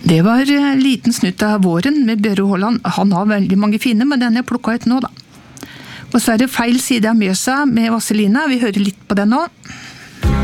Det var liten snutt av våren med Børre Håland. Han har veldig mange fine, men den er plukket ut nå da. Og så er det feil side av Mjøsa med Vazelina. Vi hører litt på den nå.